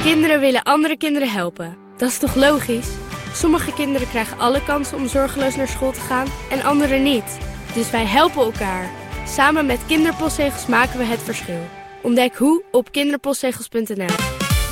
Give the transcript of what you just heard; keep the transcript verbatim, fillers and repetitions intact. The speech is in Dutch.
Kinderen willen andere kinderen helpen. Dat is toch logisch? Sommige kinderen krijgen alle kansen om zorgeloos naar school te gaan en anderen niet. Dus wij helpen elkaar. Samen met Kinderpostzegels maken we het verschil. Ontdek hoe op kinderpostzegels punt n l.